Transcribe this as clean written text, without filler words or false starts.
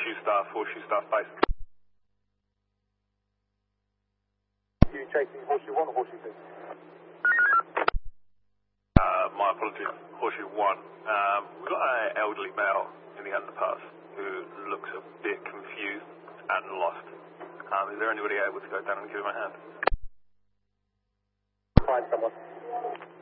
Horseshoe staff base. You chasing Horseshoe 1 or Horseshoe 2? My apologies, Horseshoe 1. We've got an elderly male in the underpass who looks a bit confused and lost. Is there anybody able to go down and give him a hand? Find someone.